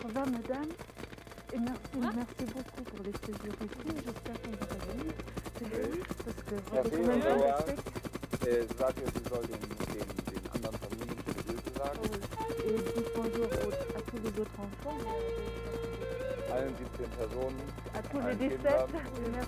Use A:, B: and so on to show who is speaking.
A: Au revoir madame, et merci beaucoup pour les séjours ici, j'espère qu'on va revenir. Parce que c'était quand même fantastique.
B: Sag ihr, sie soll den anderen Familien schöne Grüße sagen.
A: Et dites bonjour à tous les autres enfants.
B: Allen 17 Personen,
A: À tous les
B: allen
A: 17.
B: Kindern.